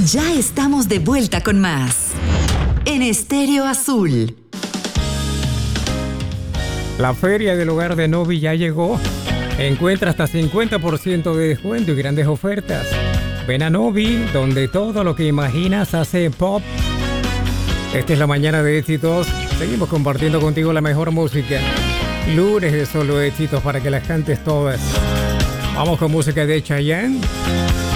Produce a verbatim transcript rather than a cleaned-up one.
Ya estamos de vuelta con más en Estéreo Azul. La feria del hogar de Novi ya llegó. Encuentra hasta cincuenta por ciento de descuento y grandes ofertas. Ven a Novi, donde todo lo que imaginas hace pop. Esta es la mañana de éxitos. Seguimos compartiendo contigo la mejor música. Lunes de solo éxitos para que las cantes todas. Vamos con música de Chayanne.